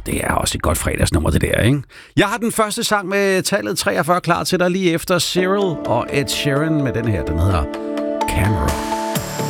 det er også et godt fredagsnummer, det der, ikke? Jeg har den første sang med tallet 43 klar til dig lige efter Cyril og Ed Sheeran med den her, den hedder Camera.